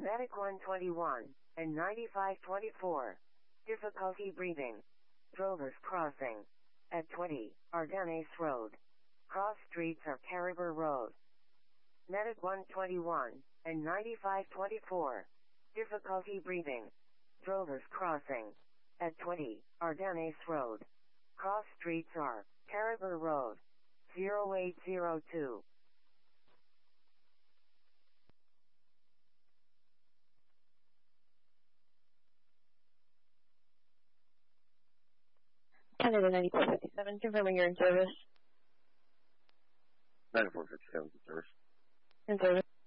Medic 121 and 9524. Difficulty breathing. Drovers crossing. At 20, Ardennes Road. Cross streets are Caribou Road. Medic 121 and 9524. Difficulty breathing. Drovers crossing. At 20, Ardennes Road. Cross streets are Caribou Road. 0802. Canada 9457, confirming you're in service. 9457 service. In service.